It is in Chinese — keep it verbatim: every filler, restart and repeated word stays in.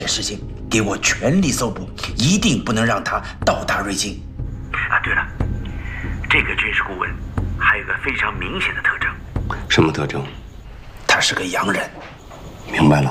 事情给我全力搜捕，一定不能让他到达瑞金。 啊，对了，这个军事顾问还有个非常明显的特征。 什么特征？ 他是个洋人。 明白了。